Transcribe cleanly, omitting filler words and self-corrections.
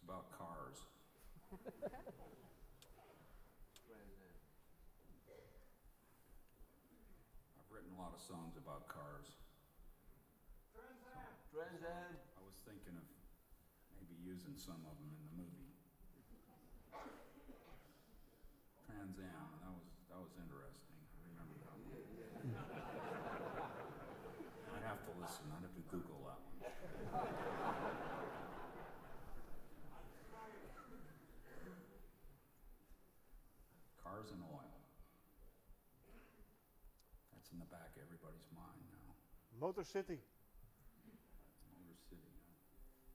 about cars. I've written a lot of songs about cars. Trans Am. I was thinking of maybe using some of them in the movie. Trans Am, that was interesting. I remember that one. I'd have to listen. I'd have to Google that one. Cars and oil. That's in the back of everybody's mind now. Motor City.